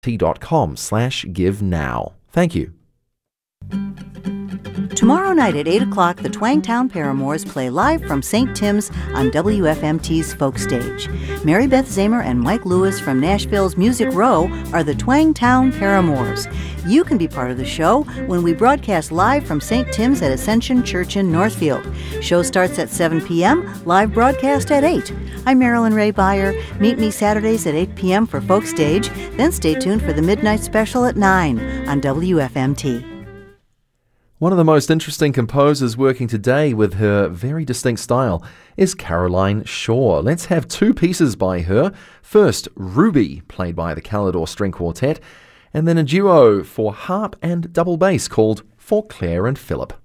t.com/give now. Thank you. Tomorrow night at 8 o'clock, the Twangtown Paramours play live from St. Tim's on WFMT's Folk Stage. Mary Beth Zamer and Mike Lewis from Nashville's Music Row are the Twangtown Paramours. You can be part of the show when we broadcast live from St. Tim's at Ascension Church in Northfield. Show starts at 7 p.m., live broadcast at 8. I'm Marilyn Ray Beyer. Meet me Saturdays at 8 p.m. for Folk Stage, then stay tuned for the Midnight Special at 9 on WFMT. One of the most interesting composers working today with her very distinct style is Caroline Shaw. Let's have two pieces by her. First, Ruby, played by the Calidor String Quartet, and then a duo for harp and double bass called For Claire and Philip.